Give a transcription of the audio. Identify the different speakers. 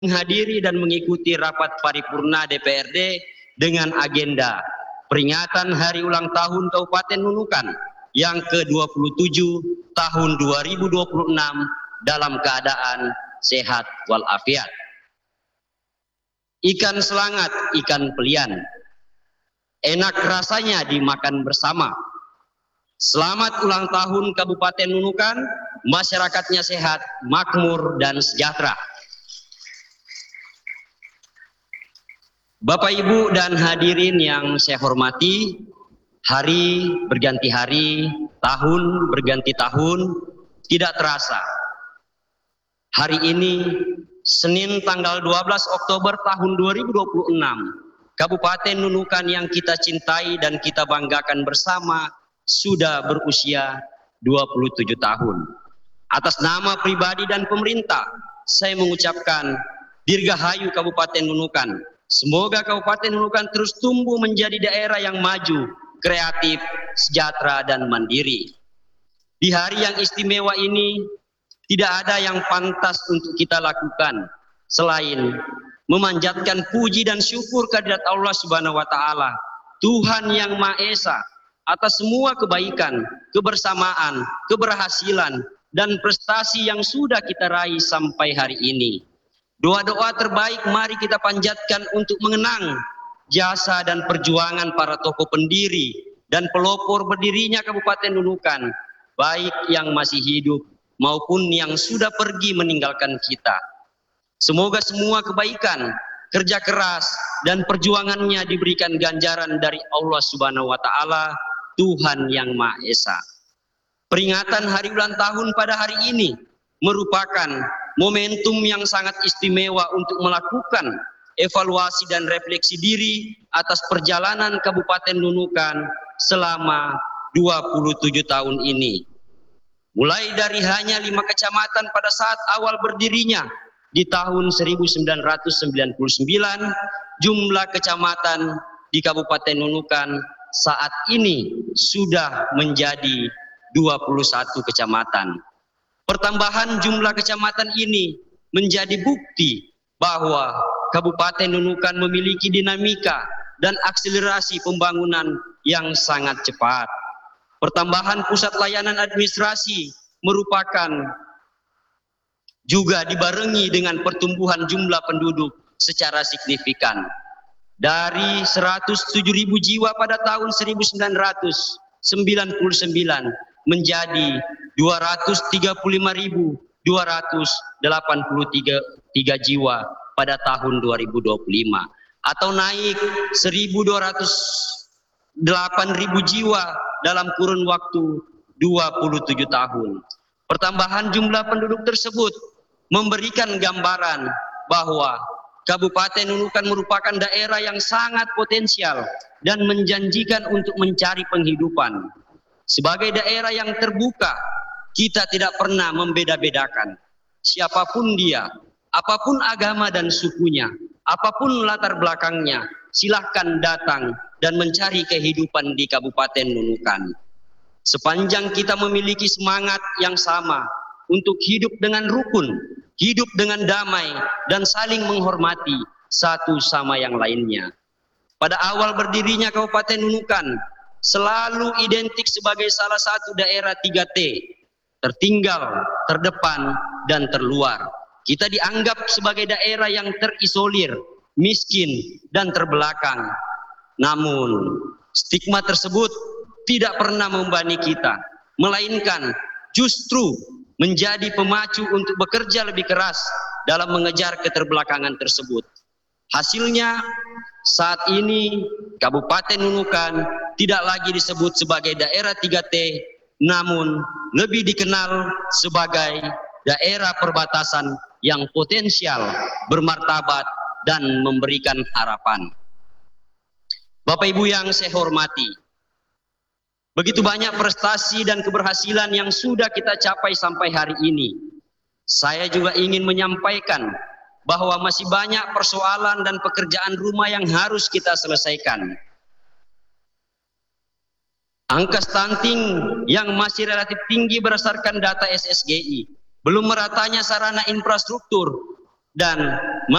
Speaker 1: menghadiri dan mengikuti rapat paripurna DPRD dengan agenda peringatan Hari Ulang Tahun Kabupaten Nunukan yang ke-27 tahun 2026 dalam keadaan sehat walafiat. Ikan selangat, ikan pelian, enak rasanya dimakan bersama. Selamat ulang tahun Kabupaten Nunukan, masyarakatnya sehat, makmur, dan sejahtera. Bapak, Ibu, dan hadirin yang saya hormati, hari berganti hari, tahun berganti tahun, tidak terasa. Hari ini, Senin tanggal 12 Oktober tahun 2026, Kabupaten Nunukan yang kita cintai dan kita banggakan bersama sudah berusia 27 tahun. Atas nama pribadi dan pemerintah, saya mengucapkan Dirgahayu Kabupaten Nunukan. Semoga Kabupaten Nunukan terus tumbuh menjadi daerah yang maju, kreatif, sejahtera, dan mandiri. Di hari yang istimewa ini, tidak ada yang pantas untuk kita lakukan selain memanjatkan puji dan syukur kehadirat Allah Subhanahu wa taala, Tuhan yang Maha Esa, atas semua kebaikan, kebersamaan, keberhasilan, dan prestasi yang sudah kita raih sampai hari ini. Doa-doa terbaik mari kita panjatkan untuk mengenang jasa dan perjuangan para tokoh pendiri dan pelopor berdirinya Kabupaten Nunukan, baik yang masih hidup maupun yang sudah pergi meninggalkan kita. Semoga semua kebaikan, kerja keras, dan perjuangannya diberikan ganjaran dari Allah Subhanahu wa taala, Tuhan yang Maha Esa. Peringatan hari ulang tahun pada hari ini merupakan momentum yang sangat istimewa untuk melakukan evaluasi dan refleksi diri atas perjalanan Kabupaten Nunukan selama 27 tahun ini. Mulai dari hanya 5 kecamatan pada saat awal berdirinya di tahun 1999, jumlah kecamatan di Kabupaten Nunukan saat ini sudah menjadi 21 kecamatan. Pertambahan jumlah kecamatan ini menjadi bukti bahwa Kabupaten Nunukan memiliki dinamika dan akselerasi pembangunan yang sangat cepat. Pertambahan pusat layanan administrasi merupakan juga dibarengi dengan pertumbuhan jumlah penduduk secara signifikan. Dari 107.000 jiwa pada tahun 1999 menjadi 235.283 jiwa pada tahun 2025, atau naik 8.000 jiwa dalam kurun waktu 27 tahun. Pertambahan jumlah penduduk tersebut memberikan gambaran bahwa Kabupaten Nunukan merupakan daerah yang sangat potensial dan menjanjikan untuk mencari penghidupan. Sebagai daerah yang terbuka, kita tidak pernah membeda-bedakan siapapun dia, apapun agama dan sukunya, apapun latar belakangnya, silahkan datang dan mencari kehidupan di Kabupaten Nunukan. Sepanjang kita memiliki semangat yang sama untuk hidup dengan rukun, hidup dengan damai, dan saling menghormati satu sama yang lainnya. Pada awal berdirinya Kabupaten Nunukan selalu identik sebagai salah satu daerah 3T, tertinggal, terdepan, dan terluar. Kita dianggap sebagai daerah yang terisolir, miskin, dan terbelakang. Namun, stigma tersebut tidak pernah membebani kita, melainkan justru menjadi pemacu untuk bekerja lebih keras dalam mengejar keterbelakangan tersebut. Hasilnya, saat ini Kabupaten Nunukan tidak lagi disebut sebagai daerah 3T, namun lebih dikenal sebagai daerah perbatasan yang potensial, bermartabat, dan memberikan harapan. Bapak Ibu yang saya hormati, begitu banyak prestasi dan keberhasilan yang sudah kita capai sampai hari ini. Saya juga ingin menyampaikan bahwa masih banyak persoalan dan pekerjaan rumah yang harus kita selesaikan. Angka stunting yang masih relatif tinggi berdasarkan data SSGI, belum meratanya sarana infrastruktur, dan